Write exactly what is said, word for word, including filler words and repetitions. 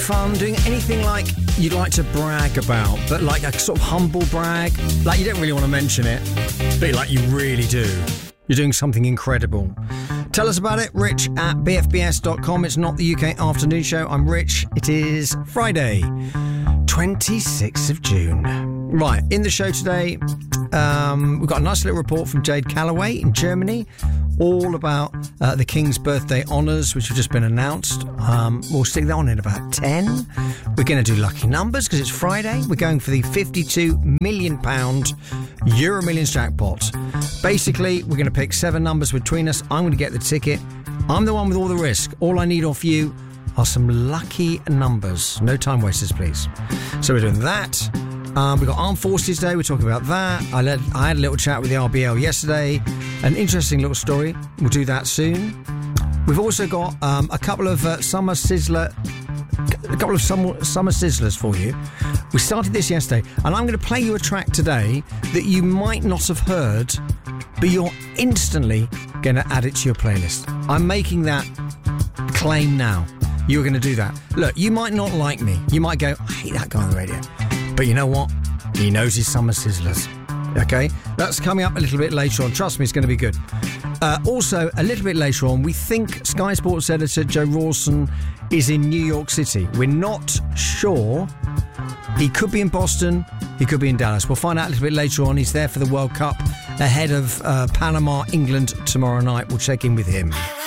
fun, doing anything like you'd like to brag about, but like a sort of humble brag, like you don't really want to mention it, but like you really do. You're doing something incredible. Tell us about it, rich at b f b s dot com. It's not the U K afternoon show. I'm Rich. It is Friday, twenty-sixth of June. Right, in the show today, um, we've got a nice little report from Jade Calloway in Germany, all about uh, the King's birthday honours, which have just been announced. Um, we'll stick that on in about ten. We're going to do lucky numbers because it's Friday. We're going for the fifty-two million pounds Euro Millions jackpot. Basically, we're going to pick seven numbers between us. I'm going to get the ticket. I'm the one with all the risk. All I need off you are some lucky numbers. No time wasters, please. So we're doing that. Um, we've got Armed Forces Day. We're talking about that. I, led, I had a little chat with the R B L yesterday. An interesting little story. We'll do that soon. We've also got um, a couple of uh, summer sizzler, a couple of summer, summer sizzlers for you. We started this yesterday, and I'm going to play you a track today that you might not have heard, but you're instantly going to add it to your playlist. I'm making that claim now. You're going to do that. Look, you might not like me. You might go, I hate that guy on the radio. But you know what? He knows his summer sizzlers. Okay? That's coming up a little bit later on. Trust me, it's going to be good. Uh, also, a little bit later on, we think Sky Sports editor Joe Rawson is in New York City. We're not sure. He could be in Boston. He could be in Dallas. We'll find out a little bit later on. He's there for the World Cup ahead of uh, Panama, England tomorrow night. We'll check in with him.